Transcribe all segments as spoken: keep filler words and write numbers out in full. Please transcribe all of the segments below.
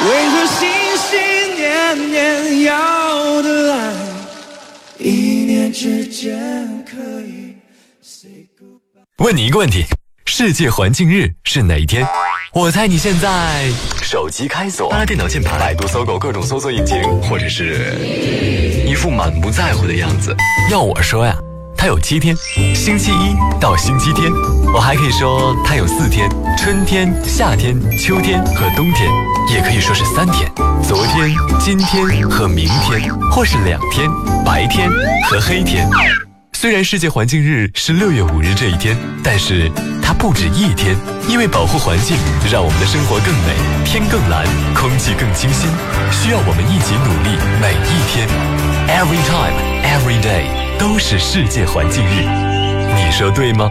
为何心心念念要的爱，一念之间可以 say goodbye。 问你一个问题，世界环境日是哪一天？我猜你现在手机开锁，拉电脑键盘，百度搜狗各种搜索引擎，或者是一副满不在乎的样子。要我说呀，它有七天，星期一到星期天。我还可以说它有四天，春天、夏天、秋天和冬天，也可以说是三天，昨天、今天和明天，或是两天，白天和黑天。虽然世界环境日是六月五日这一天，但是它不止一天，因为保护环境，让我们的生活更美，天更蓝，空气更清新，需要我们一起努力，每一天 ，every time, every day 都是世界环境日，你说对吗？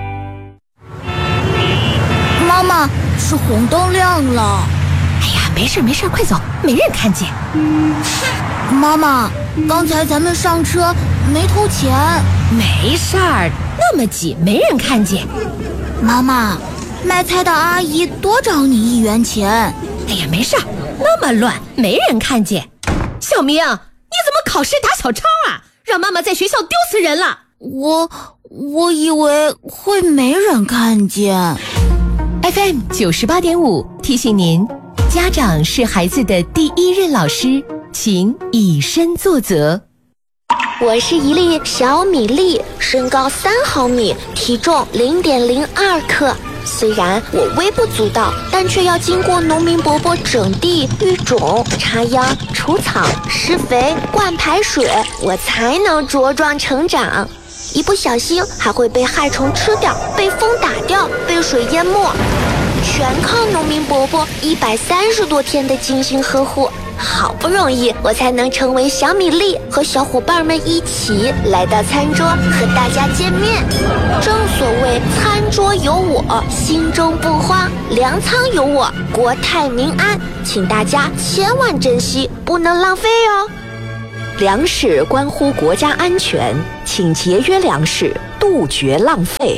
妈妈，是红灯亮了。 哎呀，没事没事，快走，没人看见。 妈妈，刚才咱们上车没投钱。 没事儿，那么挤没人看见。 妈妈，卖菜的阿姨多找你一元钱。 哎呀，没事儿，那么乱没人看见。小明，你怎么考试打小抄啊？让妈妈在学校丢死人了。 我我以为会没人看见。 F M 九十八点五提醒您，家长是孩子的第一任老师，请以身作则。 我是一粒小米粒，身高三毫米，体重零点零二克。虽然我微不足道，但却要经过农民伯伯整地、育种、插秧、除草、施肥、灌排水，我才能茁壮成长。一不小心还会被害虫吃掉，被风打掉，被水淹没，全靠农民伯伯一百三十多天的精心呵护。好不容易我才能成为小米粒，和小伙伴们一起来到餐桌和大家见面。正所谓餐桌有我，心中不慌，粮仓有我，国泰民安，请大家千万珍惜，不能浪费哦。 粮食关乎国家安全，请节约粮食，杜绝浪费。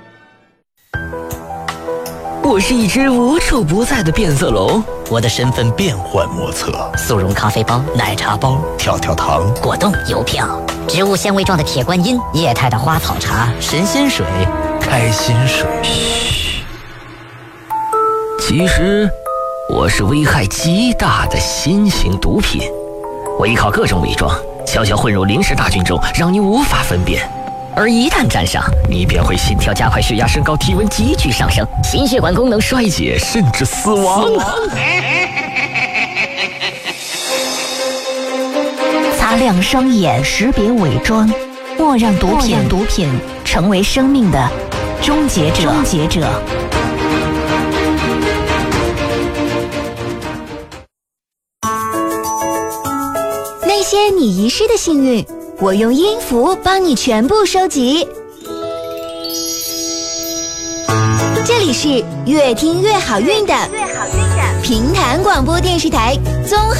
我是一只无处不在的变色龙，我的身份变幻莫测， 速溶咖啡包、奶茶包、 跳跳糖、 果冻、邮票、植物纤维状的铁观音、液态的花草茶、神仙水、 开心水。嘘，其实我是危害极大的新型毒品，我依靠各种伪装，悄悄混入临时大军中，让你无法分辨。而一旦沾上，你便会心跳加快、血压升高、体温急剧上升、心血管功能衰竭，甚至死亡。 擦亮双眼，识别伪装，莫让毒品毒品成为生命的终结者。终结者。 那些你遗失的幸运，我用音符帮你全部收集。这里是越听越好运的平潭广播电视台综合